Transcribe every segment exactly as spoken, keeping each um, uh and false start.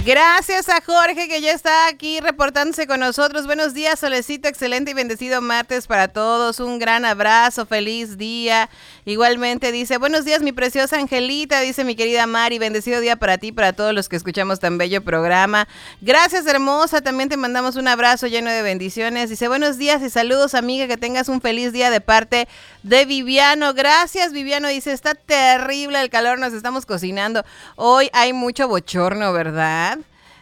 Gracias a Jorge que ya está aquí reportándose con nosotros. Buenos días, Solecito, excelente y bendecido martes para todos. Un gran abrazo, feliz día. Igualmente dice, buenos días mi preciosa Angelita, dice mi querida Mari, bendecido día para ti, para todos los que escuchamos tan bello programa. Gracias hermosa, también te mandamos un abrazo lleno de bendiciones. Dice, buenos días y saludos amiga, que tengas un feliz día de parte de Viviano. Gracias Viviano, dice, está terrible el calor, nos estamos cocinando. Hoy hay mucho bochorno, ¿verdad?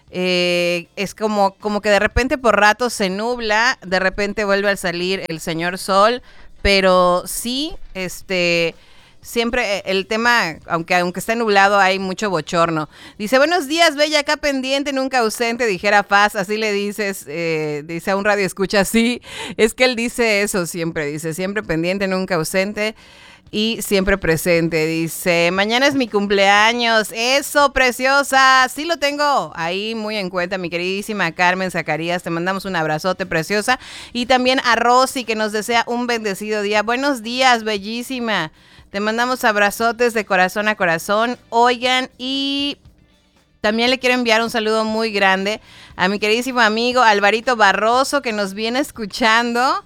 Eh, es como, como que de repente por ratos se nubla, de repente vuelve a salir el señor sol, pero sí, este, siempre el tema, aunque, aunque esté nublado, hay mucho bochorno. Dice, buenos días, bella, acá pendiente, nunca ausente, dijera Paz, así le dices, eh, dice a un radio escucha, sí, es que él dice eso siempre, dice, siempre pendiente, nunca ausente. Y siempre presente, dice, mañana es mi cumpleaños, eso, preciosa, sí lo tengo ahí muy en cuenta, mi queridísima Carmen Zacarías, te mandamos un abrazote, preciosa, y también a Rosy, que nos desea un bendecido día, buenos días, bellísima, te mandamos abrazotes de corazón a corazón, oigan, y también le quiero enviar un saludo muy grande a mi queridísimo amigo Alvarito Barroso, que nos viene escuchando.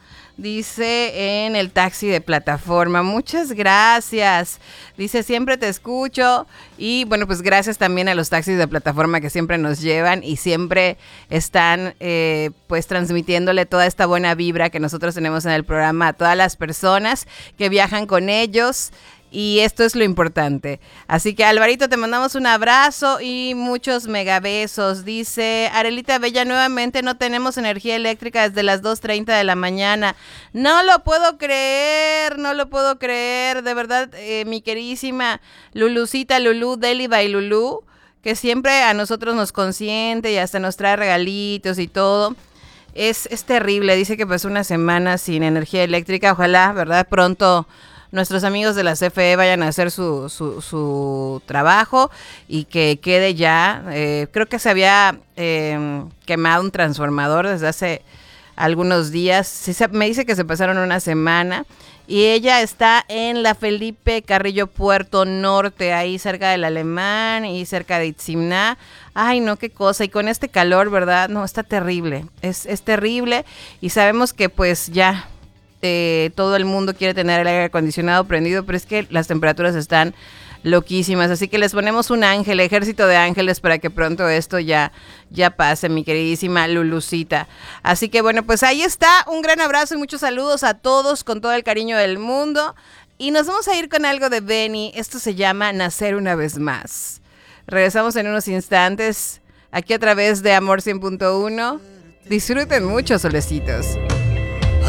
Dice en el taxi de plataforma, muchas gracias. Dice, siempre te escucho. Y bueno, pues gracias también a los taxis de plataforma que siempre nos llevan y siempre están eh, pues transmitiéndole toda esta buena vibra que nosotros tenemos en el programa a todas las personas que viajan con ellos. Y esto es lo importante. Así que Alvarito, te mandamos un abrazo y muchos megabesos. Dice Arelita Bella, nuevamente no tenemos energía eléctrica desde las dos treinta de la mañana. No lo puedo creer, no lo puedo creer. De verdad, eh, mi queridísima Lulucita, Lulú, Deliva y Lulú, que siempre a nosotros nos consiente y hasta nos trae regalitos y todo. Es, es terrible. Dice que pasó una semana sin energía eléctrica. Ojalá, ¿verdad? Pronto nuestros amigos de la C F E vayan a hacer su, su, su trabajo y que quede ya. Eh, creo que se había eh, quemado un transformador desde hace algunos días. Sí, se, me dice que se pasaron una semana. Y ella está en la Felipe Carrillo Puerto Norte, ahí cerca del Alemán y cerca de Itzimná. Ay, no, qué cosa. Y con este calor, ¿verdad? No, está terrible. Es, es terrible. Y sabemos que pues ya Eh, todo el mundo quiere tener el aire acondicionado prendido, pero es que las temperaturas están loquísimas, así que les ponemos un ángel, ejército de ángeles para que pronto esto ya, ya pase, mi queridísima Lulucita. Así que bueno, pues ahí está, un gran abrazo y muchos saludos a todos con todo el cariño del mundo, y nos vamos a ir con algo de Benny. Esto se llama Nacer una vez más. Regresamos en unos instantes aquí a través de Amor cien punto uno. Disfruten mucho, solecitos.